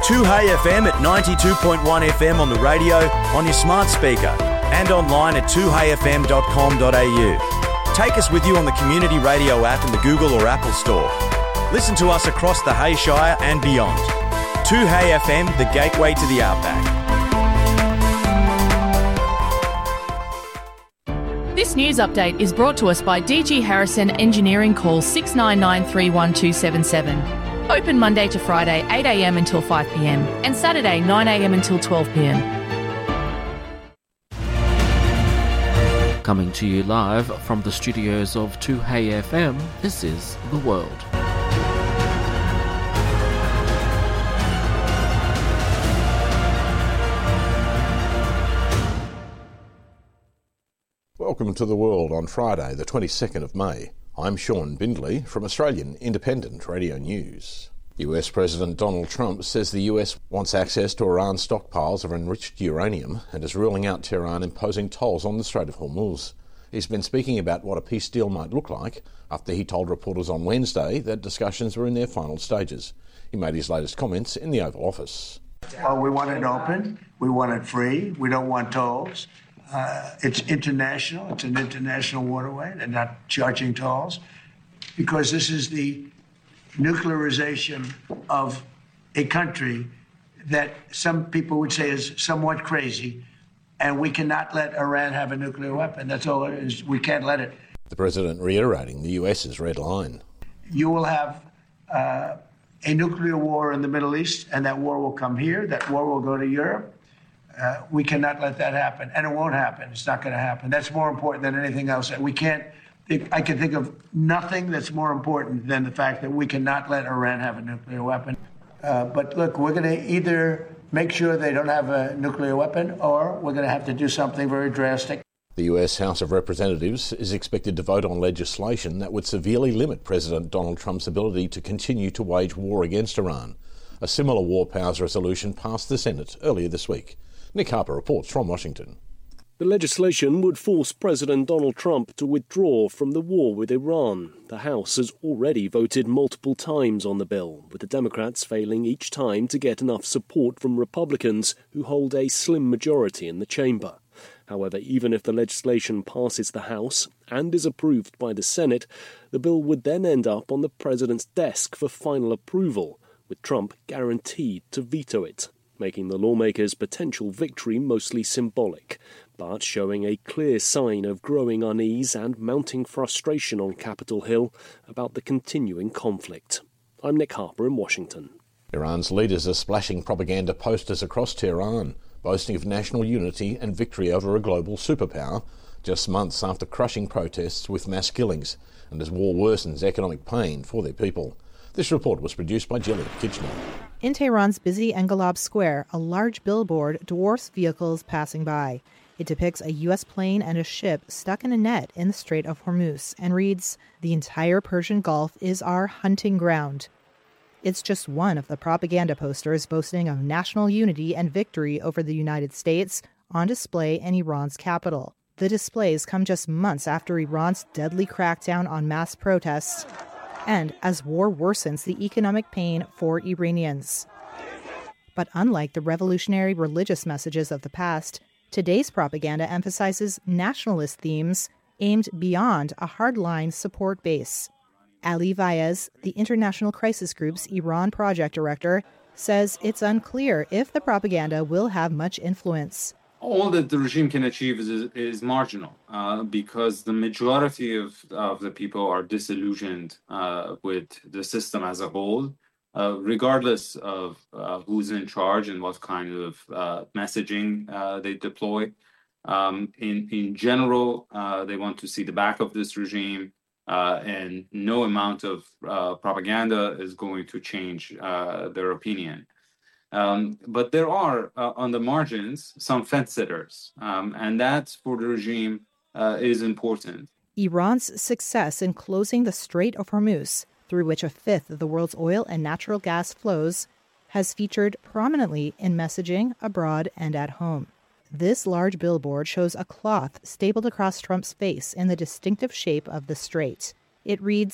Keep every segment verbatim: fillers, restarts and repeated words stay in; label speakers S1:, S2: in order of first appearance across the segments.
S1: two Hey F M at ninety-two point one F M on the radio, on your smart speaker, and online at two hey f m dot com dot a u. Take us with you on the Community Radio app in the Google or Apple Store. Listen to us across the Hay Shire and beyond. two Hey F M, the gateway to the outback.
S2: This news update is brought to us by D G Harrison Engineering. Call six nine nine, three one two seven seven. Open Monday to Friday, eight a m until five p m and Saturday, nine a m until twelve p m.
S3: Coming to you live from the studios of two Hey F M, this is The World.
S4: Welcome to The World on Friday, the twenty-second of May. I'm Sean Bindley from Australian Independent Radio News. U S President Donald Trump says the U S wants access to Iran's stockpiles of enriched uranium and is ruling out Tehran imposing tolls on the Strait of Hormuz. He's been speaking about what a peace deal might look like after he told reporters on Wednesday that discussions were in their final stages. He made his latest comments in the Oval Office.
S5: Well, we want it open. We want it free. We don't want tolls. Uh, it's international. It's an international waterway. They're not charging tolls because this is the nuclearization of a country that some people would say is somewhat crazy, and we cannot let Iran have a nuclear weapon. That's all it is. We can't let it.
S4: The president reiterating the US's red line.
S5: You will have uh, a nuclear war in the Middle East, and that war will come here. That war will go to Europe. Uh, we cannot let that happen, and it won't happen. It's not going to happen. That's more important than anything else. We can't think, I can think of nothing that's more important than the fact that we cannot let Iran have a nuclear weapon. Uh, but look, we're going to either make sure they don't have a nuclear weapon, or we're going to have to do something very drastic.
S4: The U S House of Representatives is expected to vote on legislation that would severely limit President Donald Trump's ability to continue to wage war against Iran. A similar war powers resolution passed the Senate earlier this week. Nick Harper reports from Washington.
S6: The legislation would force President Donald Trump to withdraw from the war with Iran. The House has already voted multiple times on the bill, with the Democrats failing each time to get enough support from Republicans who hold a slim majority in the chamber. However, even if the legislation passes the House and is approved by the Senate, the bill would then end up on the president's desk for final approval, with Trump guaranteed to veto it, making the lawmakers' potential victory mostly symbolic, but showing a clear sign of growing unease and mounting frustration on Capitol Hill about the continuing conflict. I'm Nick Harper in Washington.
S4: Iran's leaders are splashing propaganda posters across Tehran, boasting of national unity and victory over a global superpower, just months after crushing protests with mass killings, and as war worsens economic pain for their people. This report was produced by Gillian Kitchener.
S7: In Tehran's busy Engelab Square, a large billboard dwarfs vehicles passing by. It depicts a U S plane and a ship stuck in a net in the Strait of Hormuz and reads, "The entire Persian Gulf is our hunting ground." It's just one of the propaganda posters boasting of national unity and victory over the United States on display in Iran's capital. The displays come just months after Iran's deadly crackdown on mass protests and as war worsens the economic pain for Iranians. But unlike the revolutionary religious messages of the past, today's propaganda emphasizes nationalist themes aimed beyond a hardline support base. Ali Vaez, the International Crisis Group's Iran project director, says it's unclear if the propaganda will have much influence.
S8: All that the regime can achieve is, is marginal uh, because the majority of, of the people are disillusioned uh, with the system as a whole, uh, regardless of uh, who's in charge and what kind of uh, messaging uh, they deploy. Um, in, in general, uh, they want to see the back of this regime, uh, and no amount of uh, propaganda is going to change uh, their opinion. Um, but there are, uh, on the margins, some fence-sitters, um, and that, for the regime, uh, is important.
S7: Iran's success in closing the Strait of Hormuz, through which a fifth of the world's oil and natural gas flows, has featured prominently in messaging abroad and at home. This large billboard shows a cloth stapled across Trump's face in the distinctive shape of the strait. It reads,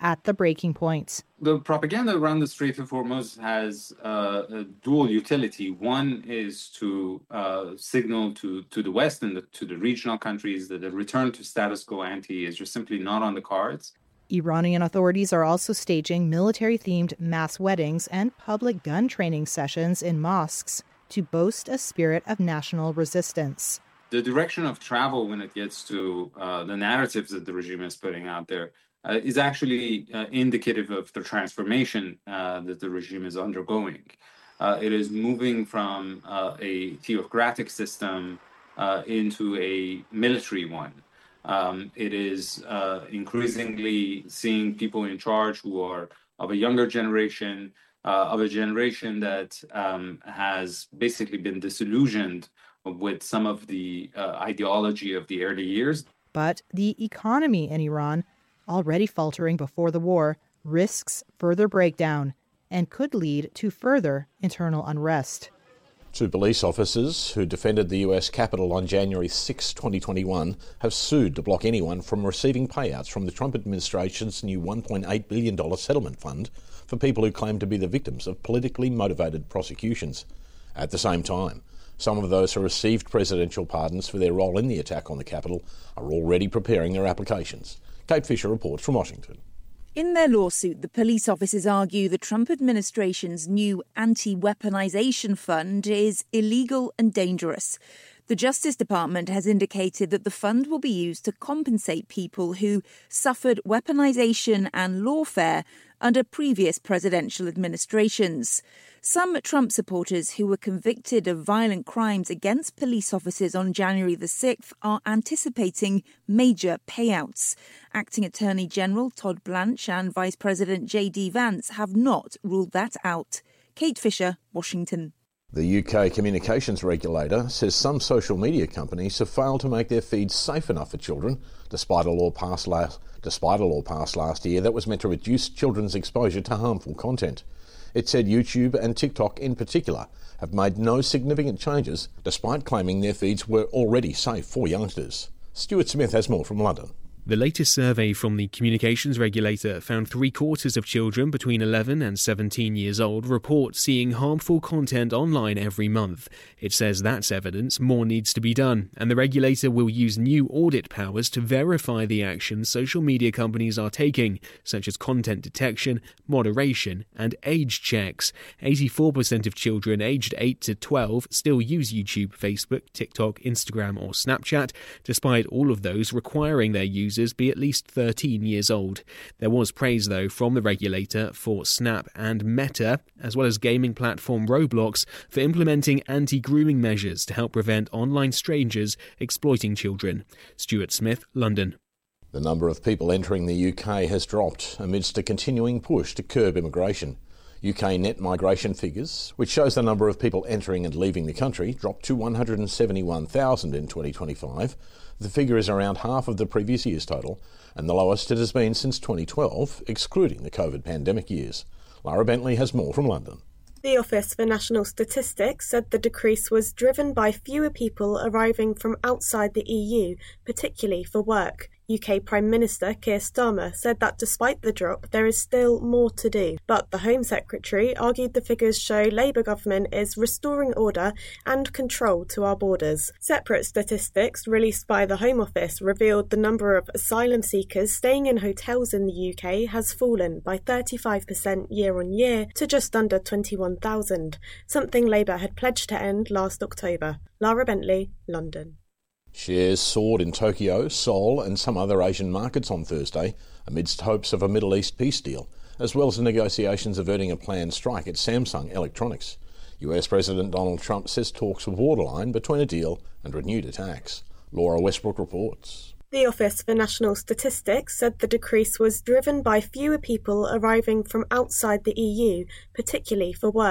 S7: at the breaking point.
S8: The propaganda around the Strait of Hormuz has uh, a dual utility. One is to uh, signal to, to the West and the, to the regional countries that the return to status quo ante is just simply not on the cards.
S7: Iranian authorities are also staging military-themed mass weddings and public gun training sessions in mosques to boast a spirit of national resistance.
S8: The direction of travel when it gets to uh, the narratives that the regime is putting out there uh, is actually uh, indicative of the transformation uh, that the regime is undergoing. Uh, it is moving from uh, a theocratic system uh, into a military one. Um, it is uh, increasingly seeing people in charge who are of a younger generation, uh, of a generation that um, has basically been disillusioned with some of the uh, ideology of the early years.
S7: But the economy in Iran, already faltering before the war, risks further breakdown and could lead to further internal unrest.
S4: Two police officers who defended the U S Capitol on January sixth, twenty twenty-one have sued to block anyone from receiving payouts from the Trump administration's new one point eight billion dollars settlement fund for people who claim to be the victims of politically motivated prosecutions. At the same time, some of those who received presidential pardons for their role in the attack on the Capitol are already preparing their applications. Kate Fisher reports from Washington.
S9: In their lawsuit, the police officers argue the Trump administration's new anti-weaponization fund is illegal and dangerous. The Justice Department has indicated that the fund will be used to compensate people who suffered weaponization and lawfare under previous presidential administrations. Some Trump supporters who were convicted of violent crimes against police officers on January the sixth are anticipating major payouts. Acting Attorney General Todd Blanche and Vice President J D Vance have not ruled that out. Kate Fisher, Washington.
S4: The U K communications regulator says some social media companies have failed to make their feeds safe enough for children, despite a law passed last, despite a law passed last year that was meant to reduce children's exposure to harmful content. It said YouTube and TikTok in particular have made no significant changes, despite claiming their feeds were already safe for youngsters. Stuart Smith has more from London.
S10: The latest survey from the communications regulator found three quarters of children between eleven and seventeen years old report seeing harmful content online every month. It says that's evidence more needs to be done, and the regulator will use new audit powers to verify the actions social media companies are taking, such as content detection, moderation, and age checks. eighty-four percent of children aged eight to twelve still use YouTube, Facebook, TikTok, Instagram, or Snapchat, despite all of those requiring their users be at least thirteen years old. There was praise, though, from the regulator for Snap and Meta, as well as gaming platform Roblox, for implementing anti-grooming measures to help prevent online strangers exploiting children. Stuart Smith, London.
S4: The number of people entering the U K has dropped amidst a continuing push to curb immigration. U K net migration figures, which shows the number of people entering and leaving the country, dropped to one hundred seventy-one thousand in twenty twenty-five. The figure is around half of the previous year's total, and the lowest it has been since twenty twelve, excluding the COVID pandemic years. Lara Bentley has more from London.
S11: The Office for National Statistics said the decrease was driven by fewer people arriving from outside the E U, particularly for work. U K Prime Minister Keir Starmer said that despite the drop, there is still more to do. But the Home Secretary argued the figures show Labour government is restoring order and control to our borders. Separate statistics released by the Home Office revealed the number of asylum seekers staying in hotels in the U K has fallen by thirty-five percent year on year to just under twenty-one thousand, something Labour had pledged to end last October. Lara Bentley, London.
S4: Shares soared in Tokyo, Seoul and some other Asian markets on Thursday amidst hopes of a Middle East peace deal, as well as negotiations averting a planned strike at Samsung Electronics. U S President Donald Trump says talks were borderline between a deal and renewed attacks. Laura Westbrook reports.
S11: The Office for National Statistics said the decrease was driven by fewer people arriving from outside the E U, particularly for work.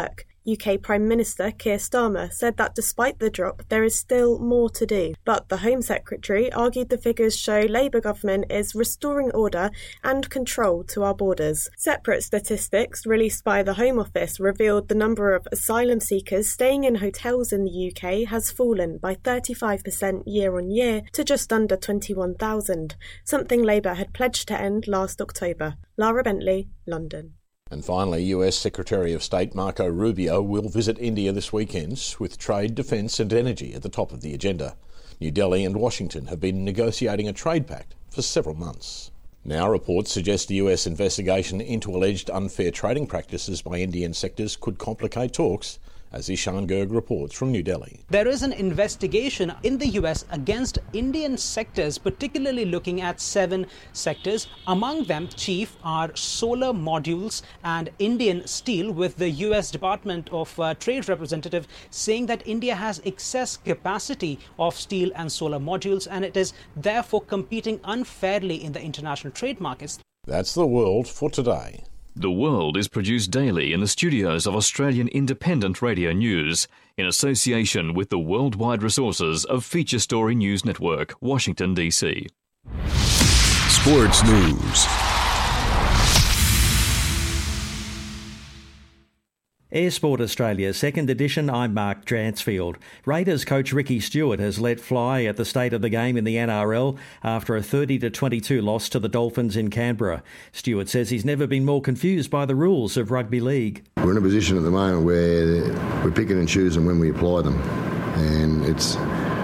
S11: U K Prime Minister Keir Starmer said that despite the drop, there is still more to do. But the Home Secretary argued the figures show Labour government is restoring order and control to our borders. Separate statistics released by the Home Office revealed the number of asylum seekers staying in hotels in the U K has fallen by thirty-five percent year on year to just under twenty-one thousand, something Labour had pledged to end last October. Lara Bentley, London.
S4: And finally, U S Secretary of State Marco Rubio will visit India this weekend, with trade, defence and energy at the top of the agenda. New Delhi and Washington have been negotiating a trade pact for several months. Now reports suggest the U S investigation into alleged unfair trading practices by Indian sectors could complicate talks, as Ishan Girg reports from New Delhi.
S12: There is an investigation in the U S against Indian sectors, particularly looking at seven sectors. Among them, chief are solar modules and Indian steel, with the U S Department of uh, Trade representative saying that India has excess capacity of steel and solar modules, and it is therefore competing unfairly in the international trade markets.
S4: That's the world for today.
S13: The World is produced daily in the studios of Australian Independent Radio News, in association with the worldwide resources of Feature Story News Network, Washington, D C.
S14: Sports News.
S15: Air Sport Australia, second edition, I'm Mark Dransfield. Raiders coach Ricky Stewart has let fly at the state of the game in the N R L after a thirty to twenty-two loss to the Dolphins in Canberra. Stewart says he's never been more confused by the rules of rugby league.
S16: We're in a position at the moment where we're picking and choosing when we apply them, and it's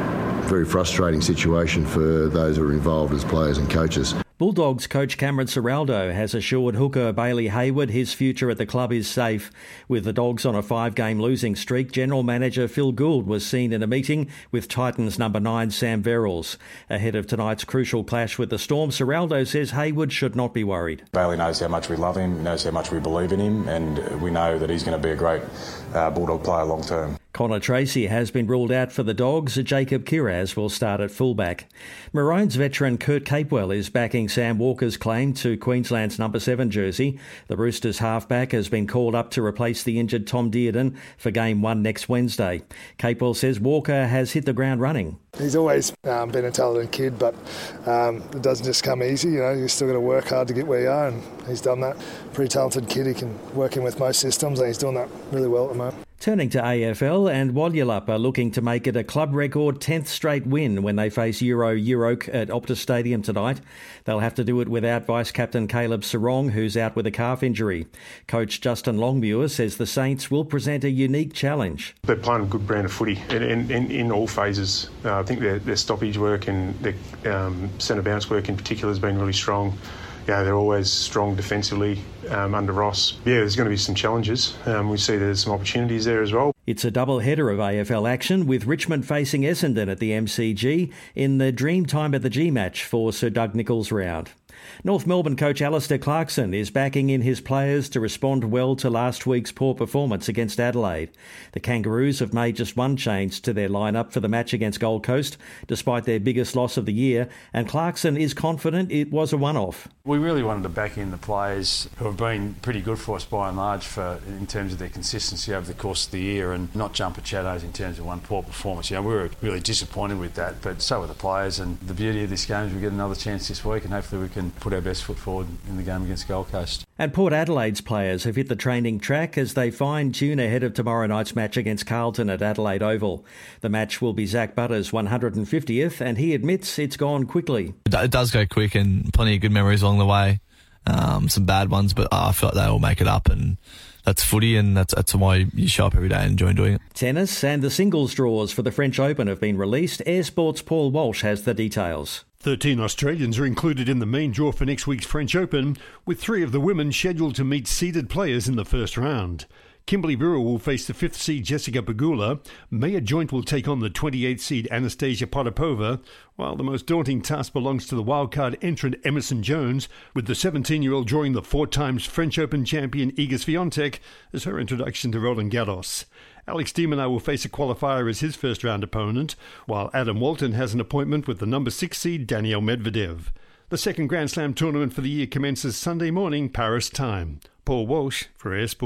S16: a very frustrating situation for those who are involved as players and coaches.
S15: Bulldogs coach Cameron Ciraldo has assured hooker Bailey Hayward his future at the club is safe. With the Dogs on a five-game losing streak, General Manager Phil Gould was seen in a meeting with Titans number nine Sam Verrills. Ahead of tonight's crucial clash with the Storm, Ciraldo says Hayward should not be worried.
S17: Bailey knows how much we love him, knows how much we believe in him, and we know that he's going to be a great uh, Bulldog player long term.
S15: Connor Tracy has been ruled out for the Dogs. Jacob Kiraz will start at fullback. Maroons veteran Kurt Capewell is backing Sam Walker's claim to Queensland's number seven jersey. The Roosters halfback has been called up to replace the injured Tom Dearden for game one next Wednesday. Capewell says Walker has hit the ground running.
S18: He's always um, been a talented kid, but um, it doesn't just come easy. You know, you've still got to work hard to get where you are, and he's done that. Pretty talented kid. He can work in with most systems, and he's doing that really well at the moment.
S15: Turning to A F L, and Walyulup are looking to make it a club record tenth straight win when they face Euro Euroke at Optus Stadium tonight. They'll have to do it without vice-captain Caleb Sarong, who's out with a calf injury. Coach Justin Longmuir says the Saints will present a unique challenge.
S19: They're playing a good brand of footy in, in, in, in all phases. Uh, I think their, their stoppage work and their um, centre bounce work in particular has been really strong. Yeah, they're always strong defensively um, under Ross. Yeah, there's going to be some challenges. Um, we see there's some opportunities there as well.
S15: It's a double header of A F L action, with Richmond facing Essendon at the M C G in the Dream Time at the G match for Sir Doug Nicholls round. North Melbourne coach Alistair Clarkson is backing in his players to respond well to last week's poor performance against Adelaide. The Kangaroos have made just one change to their lineup for the match against Gold Coast, despite their biggest loss of the year, and Clarkson is confident it was a one-off.
S20: We really wanted to back in the players who have been pretty good for us by and large for in terms of their consistency over the course of the year, and not jump at shadows in terms of one poor performance. You know, we were really disappointed with that, but so were the players, and the beauty of this game is we get another chance this week, and hopefully we can put our best foot forward in the game against Gold Coast.
S15: And Port Adelaide's players have hit the training track as they fine-tune ahead of tomorrow night's match against Carlton at Adelaide Oval. The match will be Zach Butter's one hundred fiftieth, and he admits it's gone quickly.
S21: It does go quick, and plenty of good memories along the way. Um, some bad ones, but I feel like they all make it up, and that's footy, and that's, that's why you show up every day and enjoy doing it.
S15: Tennis and the singles draws for the French Open have been released. Air Sport's Paul Walsh has the details.
S22: thirteen Australians are included in the main draw for next week's French Open, with three of the women scheduled to meet seeded players in the first round. Kimberly Brewer will face the fifth seed Jessica Pegula. Maya Joint will take on the twenty-eighth seed Anastasia Potapova, while the most daunting task belongs to the wildcard entrant Emerson Jones, with the seventeen-year-old drawing the four times French Open champion Iga Swiatek as her introduction to Roland Garros. Alex de Minaur will face a qualifier as his first-round opponent, while Adam Walton has an appointment with the number six seed Daniel Medvedev. The second Grand Slam tournament for the year commences Sunday morning, Paris time. Paul Walsh for Air Sport.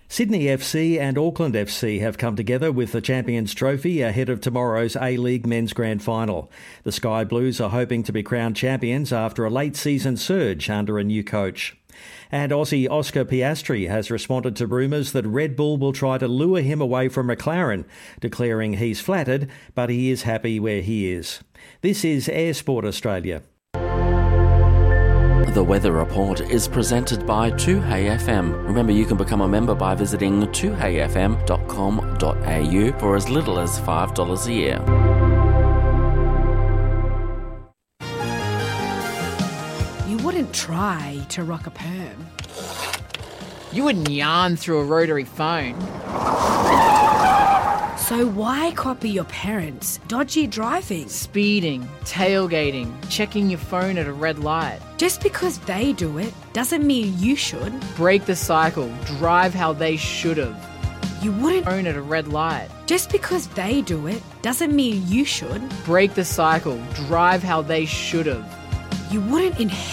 S15: Sydney F C and Auckland F C have come together with the Champions Trophy ahead of tomorrow's A-League Men's Grand Final. The Sky Blues are hoping to be crowned champions after a late-season surge under a new coach. And Aussie Oscar Piastri has responded to rumours that Red Bull will try to lure him away from McLaren, declaring he's flattered, but he is happy where he is. This is Air Sport Australia.
S3: The Weather Report is presented by two Hey F M. Remember, you can become a member by visiting two hey f m dot com dot a u for as little as five dollars a year.
S1: You wouldn't try to rock a perm. You wouldn't yarn through a rotary phone. So why copy your parents' dodgy driving? Speeding, tailgating, checking your phone at a red light. Just because they do it doesn't mean you should. Break the cycle. Drive how they should have. You wouldn't own at a red light. Just because they do it doesn't mean you should. Break the cycle. Drive how they should have. You wouldn't inherit